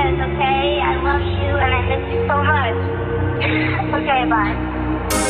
this, okay? I love you and I miss you so much. Okay, bye.